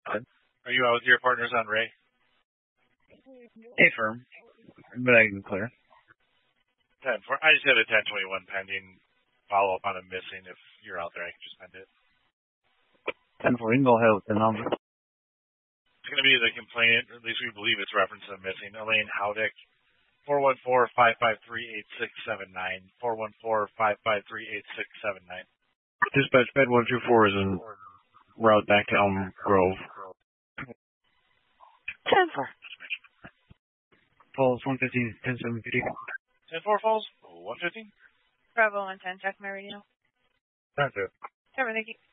Are you out with your partners on Ray? A firm, but I can clear. 10-4. I just had a 10-21 pending. Follow up on a missing. If you're out there, I can just send it. 10-4. You can go ahead with the number. It's going to be the complainant, or at least we believe it's referenced to missing. Elaine Howdick, 414-553-8679. 414-553-8679. Dispatch Bed 124 is en route back to Elm Grove. 10-4. Falls 115, 10-750. 10-4 Falls, 115. Bravo 110, check my radio. 10-2. Thank you.